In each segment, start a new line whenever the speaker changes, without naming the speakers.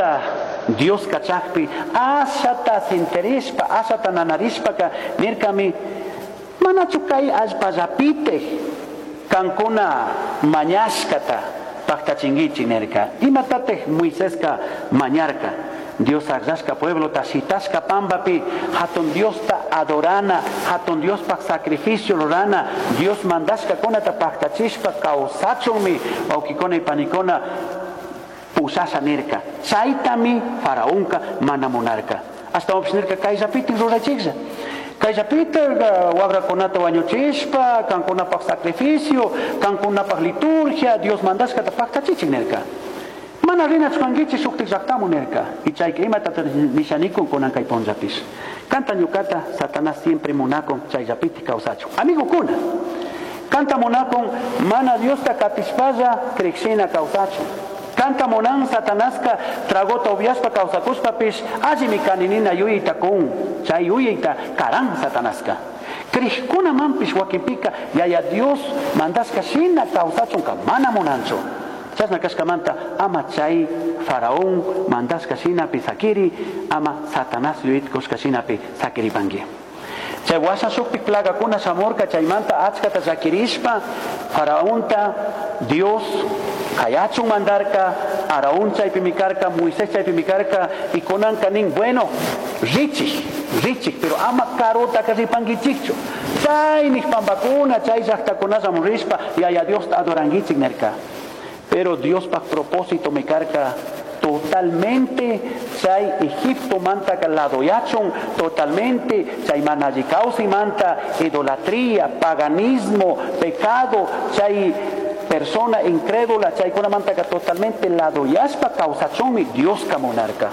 Chayta Dios kachakpi asata sinterispa asata nanarispa ka nirkami manachukay allpallapite kankuna mañashkata paktachingichi nirka imatatej Moiseska mañarka Dios agrashka pueblo ta shitashka pambapi hatun Dios ta adorana hatun Dios pak sacrificio lorana Dios mandashka kunata paktachishpa kausachunmi aukikona ipanikona pusasha nirka chaytami faraonka mana monarca hasta opsnirka kayllapiti rurachiklla kayllapita wagrakunata wañuchishpa kankunapak sacrificio kankunapak liturgia Dios mandashka ta paktachichik nirka mana rinachkankichik shuktik llaqtamun nirka y chayka imatata nishanikun kunan kay punllapish kanta ñukata Satanás siempre munakun chayllapiti kawsachun amigukuna kanta munakun mana Diosta katishpalla krikshina kawsachun kanta monan Satanaska tragota ubiaspa kawsakuspapish allimi kaninina yuyita kun chay yuyita karan Satanaska krikuna mampish wakinpika yaya Dios mandaska shina kawsachunka mana monanchu chasna kashkamanta ama chay faraón mandaska shinapi sakiri ama Satanás yuyitkushka shinapi sakiri pangi chay washa shuktik plagakuna shamurka chaymanta achkata llakirishpa faraonta Dios kayachun mandarka Araún chaypi mikarka Moisés chaypi mikarka y kunanka nin bueno richik pero ama karota karipangichikchu chay nikpambakuna chay llaqtakunalla murishpa yaya Dios adorangichik nerka pero Dios pa propósito mikarka totalmente chay Egipto manta ladoyachun totalmente chay manayi causi manta idolatría paganismo pecado chay persona incrédula chay kuna manta totalmente ladoyaspa causachunmi Dios ka monarca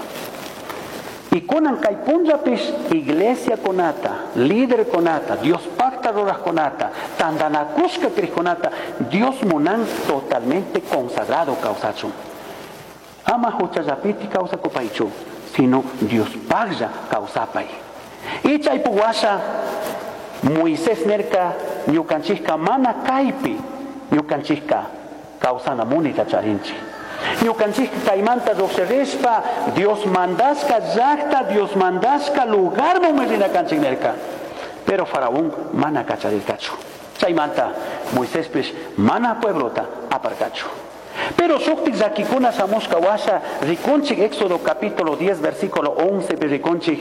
y kunan kay punllapish iglesia konata líder konata Dios pacta roras konata tandanakushka kriskonata Dios monan totalmente consagrado causachun ama huchallapiti causakupaychu sino Dios paglla causapay y chay puwasha Moisés nerka ñukanchika mana kaypi ñukanchika kausana munita charinchi ñukanchika kaymanta roqsirishpa Dios mandashka llaqta Dios mandashka lugar momrina kanchik nerka pero faraón mana kacharirkachu chaymanta Moisés pish mana pueblota aparkachu pero shuktik llakikuna shamushka washa rikunchik Éxodo capítulo 10 versículo 11 pi rikunchik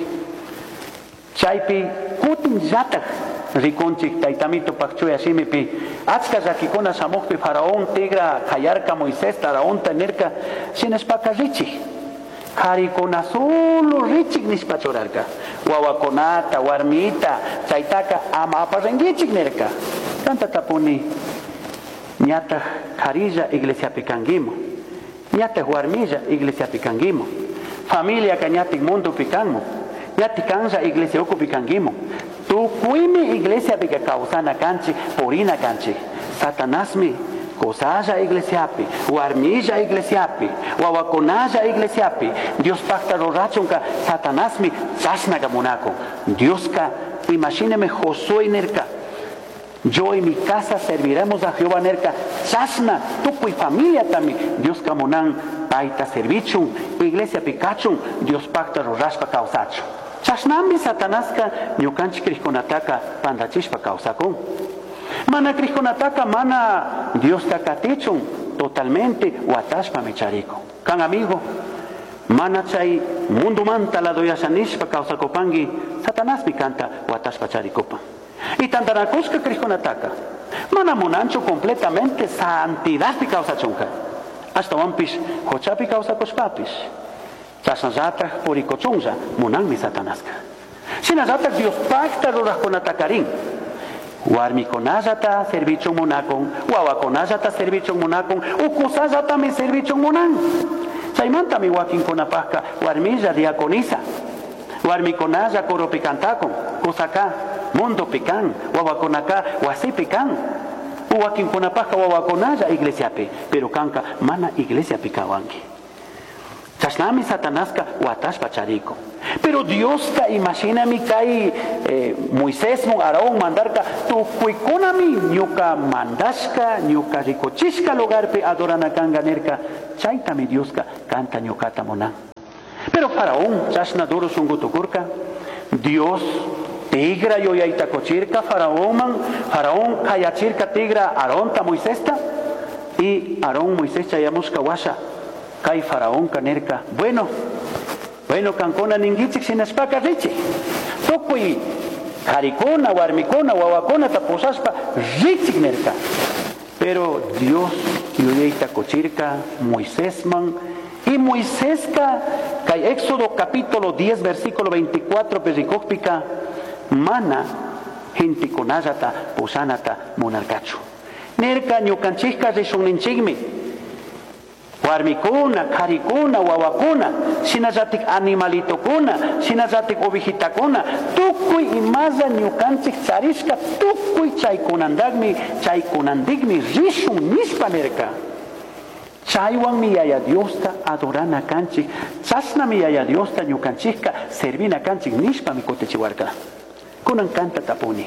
chaypi kutin llatak rikunchik taytamito pakchuya shimipi achka llakikuna shamukpi faraón tigra kayarka Moisés taraonta nirka shinashpaka richik karikuna solo richik nishpa churarka wawakunata warmita chaytaka ama aparengichik nirka kanta tapuni ñata karilla iglesiapi kangimu ñata warmilla iglesiapi kangimu familia kañatik mundupi kanmu ñati kanja iglesia ukupi kangimu tukuymi iglesia pika kausana kanchi purina kanchi Satanásmi kusalla iglesiapi warmilla iglesiapi wawakunalla iglesiapi Dios pacta rurachunka Satanásmi chasnaga munako Dioska imagíneme Josué nerka yo y mi casa serviremos a Jehová nerka chasna tukuy familia también Dios kamunan paita servichun iglesia pikachun Dios pacta rurashpa kausachu chasnami Satanaska ñukanchik krishkunataka pandachishpa kausakun mana krishkunataka mana Dios takatichun totalmente watashpa michariko kan amigo mana chay mundo manta ladoyashanishpa kausakupangi Satanás mi kanta watashpa charikupan y tantanakushka krishkunataka mana monanchu completamente santidad pi kausachunka hasta wampish hochapi kausakushpapish chasnallata purikochunlla monanmi Satanaska shinallata Dios pacta rurajkunatakarin warmikunallata servichun munakun wawakunallata servichun munakun ukusallata servichun munan chaymantami wakinkunapajka warmilla diaconisa warmikunalla koropi kantakun kusaka mundo pican wawakunaka wasipi kan wakinkunapajka wawakunalla iglesiapi pero kanka mana iglesiapi kawanki chasnami Satanaska watashpa chariko pero Diosta imagínami kay Moisés mon Araón mandarka tukuykunami ñuka mandashka ñuka rikuchishka lugarpi adorana kanga nerka chaytami Dioska kanta ñukata monan Pero Faraón, chasna duro sungutukurka, Dios, tigra yoyaita cochirka, Faraón kayachirka tigra Aronta Moisesta, y Aarón Moisés chayamos kawasha, kay Faraón kanerka, bueno, kankona ningichik sinaspaka richi, tokui, karikona, warmikona, wawakona taposaspa, richik nerka. Pero Dios yoyaita cochirka, Moisés man, y Moisés kay Éxodo capítulo 10 versículo 24 pericópica mana gente conazata posanata monarcacho nerka ñukanchika rishunninchikmi warmikuna karikuna wawakuna shinallatik animalitokuna shinallatik ovejitakuna tukuy imaza ñukanchik charishka tukuy chaykunandikmi rishun nishpa nerka. Chaywan mi yaya Diosta adorana canchik, chasna mi yaya Diosta ñukanchikka servina canchik nishpa mi kotechiwarka. Kunan canta tapuni.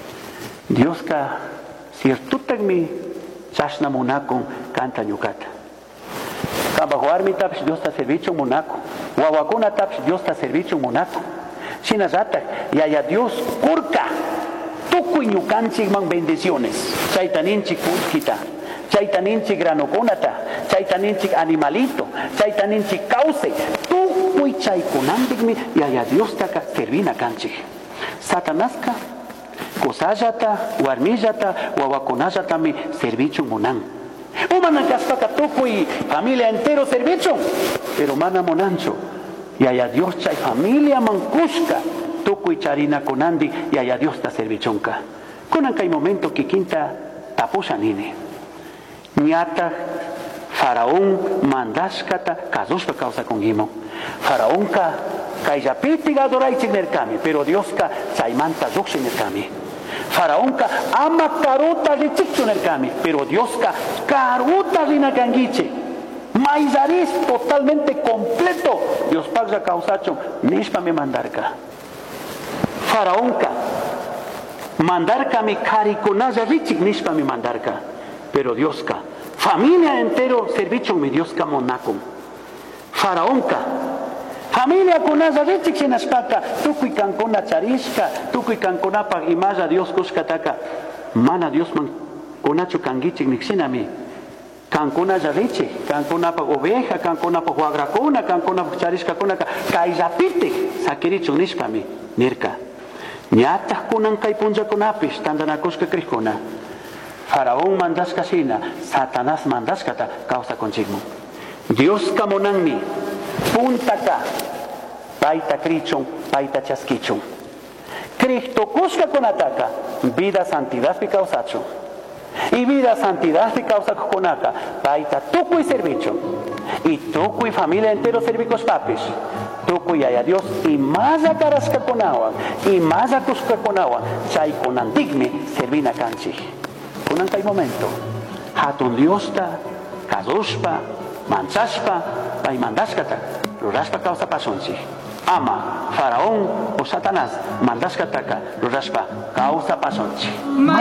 Dioska ciertutak mi chasna munakun canta ñukata. Kambahuarmi tapish Diosta servicho munaku. Wawakuna tapish Diosta servicho munaku. Shinazatak yaya Dios kurka. Tukuy ñukanchik man bendiciones. Chaytaninchik kuskita. Chaytaninchik granokonata, chaytaninchik animalito, chaytaninchik cauce, tukuy chaykunandikmi yaya Dios taka servina kanchik. Satanaska, kosallata, warmillata, wawakunallatami servichun munan. Umanan kaspaka tukuy familia entero servichun, pero mana monancho. Yaya Dios chay familia mankushka, tukuy charina konandi yaya Dios ta servichunka. Kunan kay momento kikinta tapushanini. Ñata Faraón mandashkata kazushpa causa con gimo. Faraón kayapiti adoraichik nerkami, pero Dios chaymanta zukshin nerkami. Faraón ama karuta richikchu nerkami, pero Dios karuta rinakangiche. Maizaris totalmente completo. Dios paga causacho nishpa me mandarka. Faraón mandarka mi karikunaya richik nishpa me mandarka. Pero Dioska, familia entero servicho mi Dioska monacum. Faraónka, familia kunaza richik sinaspaka, tukuy kankuna charishka, tukuy kankuna pa imaza Dios kuskataka, mana Dios man kunachu kangichik nixinami. Kankuna richik, kankuna pa oveja, kankuna pa huagrakuna, kankuna pa charishka kunaka, kaizapite, sakirichu nishpami, nirka. Nyata kunan kay punja kunapish, tandanakushka krikuna. Faraón mandaska sina, Satanás mandaskata causa consigo. Dios kamonanmi, puntaka, paita krichon, paita chaskichon. Cristo kuska konataka, vida santidad pi causacho. Y vida santidad pi causa konaka, paita tukuy servicho. Y tukuy familia entero servicos papis. Tukuy a Dios y más a karaska konawa, y más a kuska konawa, chay konandigmi servina kanchi. Kunan kay momento, hatun Diosta, kazushpa, manchashpa, pay mandaskata, rurashpa causa pasonchi. Ama, Faraón o Satanás, mandaskataka, rurashpa causa pasonchi.